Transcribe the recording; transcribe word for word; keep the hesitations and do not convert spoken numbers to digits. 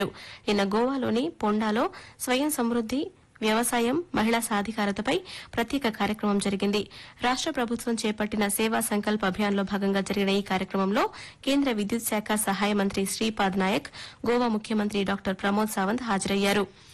నిన్న గోవాలోని పొండాలో స్వయం సమృద్ది వ్యవసాయం మహిళా సాధికారతపై ప్రత్యేక కార్యక్రమం జరిగింది. రాష్ట ప్రభుత్వం చేపట్టిన సేవా సంకల్ప్ అభియాన్లో భాగంగా జరిగిన ఈ కార్యక్రమంలో కేంద్ర విద్యుత్ శాఖ సహాయ మంత్రి శ్రీపాద్ నాయక్, గోవా ముఖ్యమంత్రి డాక్టర్ ప్రమోద్ సావంత్ హాజరయ్యారు.